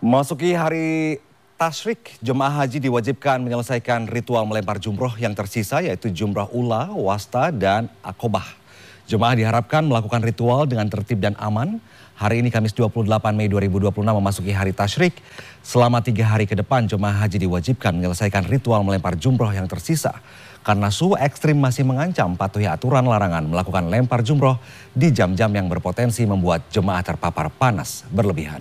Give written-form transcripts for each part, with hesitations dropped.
Masuki hari tasyrik, jemaah haji diwajibkan menyelesaikan ritual melempar jumroh yang tersisa, yaitu jumroh ula, wasta, dan akobah. Jemaah diharapkan melakukan ritual dengan tertib dan aman. Hari ini Kamis 28 Mei 2026 memasuki hari tasyrik. Selama 3 hari ke depan jemaah haji diwajibkan menyelesaikan ritual melempar jumroh yang tersisa. Karena suhu ekstrim masih mengancam, patuhi aturan larangan melakukan lempar jumroh di jam-jam yang berpotensi membuat jemaah terpapar panas berlebihan.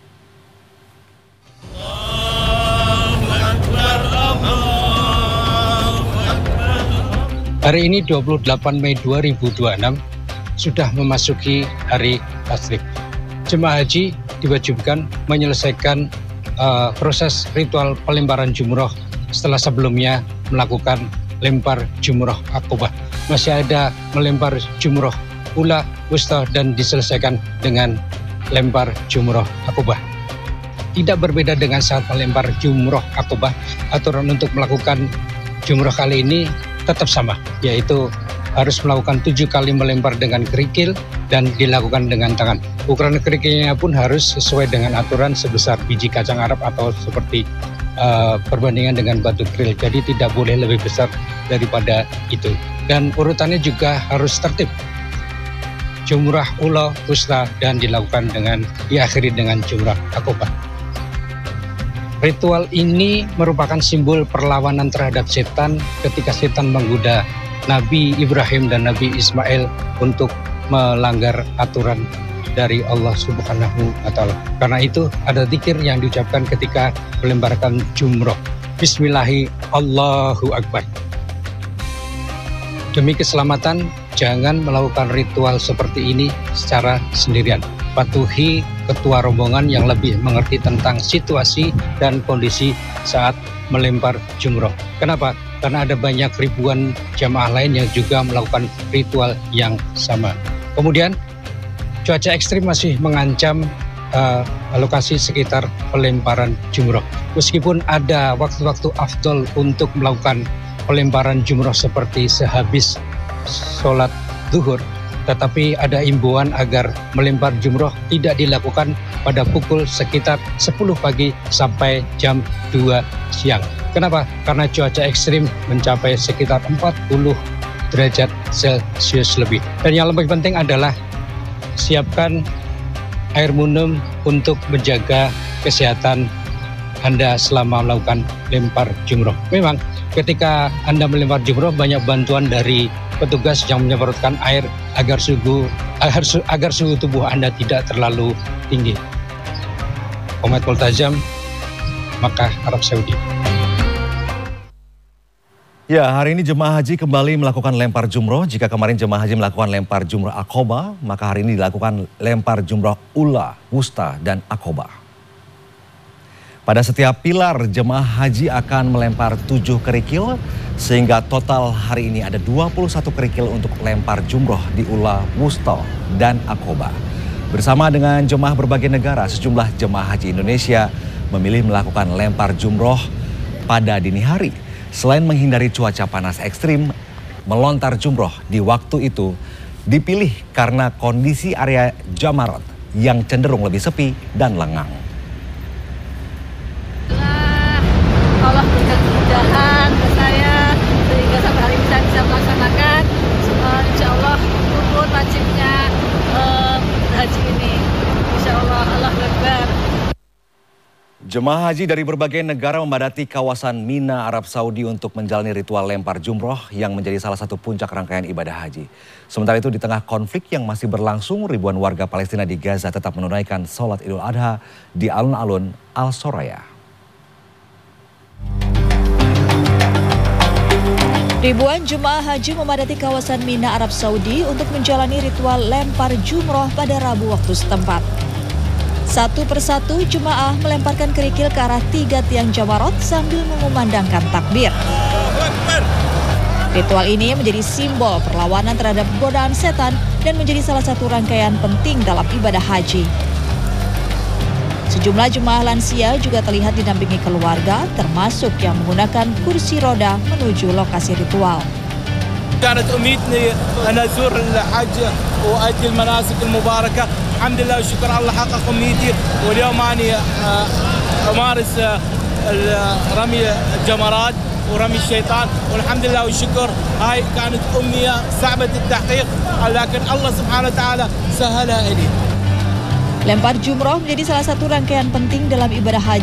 Hari ini 28 Mei 2026 sudah memasuki hari tasyrik. Jemaah haji diwajibkan menyelesaikan proses ritual pelemparan jumroh setelah sebelumnya melakukan lempar jumroh akobah. Masih ada melempar jumroh ula, wusta, dan diselesaikan dengan lempar jumroh akobah. Tidak berbeda dengan saat melempar jumroh akobah, aturan untuk melakukan jumroh kali ini tetap sama, yaitu harus melakukan 7 kali melempar dengan kerikil dan dilakukan dengan tangan. Ukuran kerikilnya pun harus sesuai dengan aturan sebesar biji kacang Arab atau seperti perbandingan dengan batu keril. Jadi tidak boleh lebih besar daripada itu. Dan urutannya juga harus tertib. Jumrah ula, wusta, dan diakhiri dengan jumrah akobah. Ritual ini merupakan simbol perlawanan terhadap setan ketika setan menggoda Nabi Ibrahim dan Nabi Ismail untuk melanggar aturan dari Allah Subhanahu wa Ta'ala. Karena itu ada zikir yang diucapkan ketika melemparkan jumroh. Bismillahi Allahu Akbar. Demi keselamatan, jangan melakukan ritual seperti ini secara sendirian. Patuhi ketua rombongan yang lebih mengerti tentang situasi dan kondisi saat melempar jumroh. Kenapa? Karena ada banyak ribuan jamaah lain yang juga melakukan ritual yang sama. Kemudian cuaca ekstrim masih mengancam lokasi sekitar pelemparan jumroh. Meskipun ada waktu-waktu afdol untuk melakukan pelemparan jumroh seperti sehabis sholat zuhur, tetapi ada imbauan agar melempar jumroh tidak dilakukan pada pukul sekitar 10 pagi sampai jam 2 siang. Kenapa? Karena cuaca ekstrim mencapai sekitar 40 derajat Celcius lebih. Dan yang lebih penting adalah siapkan air minum untuk menjaga kesehatan Anda selama melakukan lempar jumroh. Memang ketika Anda melempar jumroh banyak bantuan dari petugas yang menyemprotkan air agar suhu tubuh Anda tidak terlalu tinggi. Muhammad Multazam, Makkah, Arab Saudi. Ya, hari ini jemaah haji kembali melakukan lempar jumroh. Jika kemarin jemaah haji melakukan lempar jumroh akobah, maka hari ini dilakukan lempar jumroh ula, wusta, dan akobah. Pada setiap pilar, jemaah haji akan melempar 7 kerikil, sehingga total hari ini ada 21 kerikil untuk lempar jumroh di ula, wusta, dan akobah. Bersama dengan jemaah berbagai negara, sejumlah jemaah haji Indonesia memilih melakukan lempar jumroh pada dini hari. Selain menghindari cuaca panas ekstrim, melontar jumroh di waktu itu dipilih karena kondisi area Jamarat yang cenderung lebih sepi dan lengang. Allah berikan kemudahan ke saya sehingga sampai hari ini saya bisa melaksanakan insya Allah rukun wajibnya haji ini. Insya Allah, Allah Akbar. Jemaah haji dari berbagai negara memadati kawasan Mina, Arab Saudi untuk menjalani ritual lempar jumroh yang menjadi salah satu puncak rangkaian ibadah haji. Sementara itu di tengah konflik yang masih berlangsung, ribuan warga Palestina di Gaza tetap menunaikan sholat Idul Adha di alun-alun Al-Soraya. Ribuan jemaah haji memadati kawasan Mina, Arab Saudi untuk menjalani ritual lempar jumroh pada Rabu waktu setempat. Satu persatu jemaah melemparkan kerikil ke arah 3 tiang Jamarot sambil mengumandangkan takbir. Ritual ini menjadi simbol perlawanan terhadap godaan setan dan menjadi salah satu rangkaian penting dalam ibadah haji. Sejumlah jemaah lansia juga terlihat didampingi keluarga, termasuk yang menggunakan kursi roda menuju lokasi ritual. كانت أمنيتي أن أزور الحج وأدي المناسك المباركة الحمد لله والشكر الله حقق أمنيتي واليوم أنا أمارس رمي الجمرات ورمي الشيطان والحمد لله والشكر. هاي كانت أمنية صعبة التحقيق لكن الله سبحانه وتعالى سهلها إلي. Lempar jumroh menjadi salah satu rangkaian penting dalam ibadah haji